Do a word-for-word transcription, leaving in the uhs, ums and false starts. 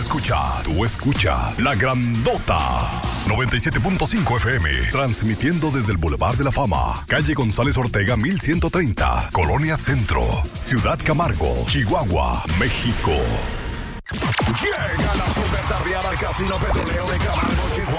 escuchas, tú escuchas La Grandota. noventa y siete punto cinco F M, transmitiendo desde el Boulevard de la Fama, calle González Ortega mil ciento treinta, Colonia Centro, Ciudad Camargo, Chihuahua, México. Llega la super tardeada al Casino Petrolero de Camargo, Chihuahua.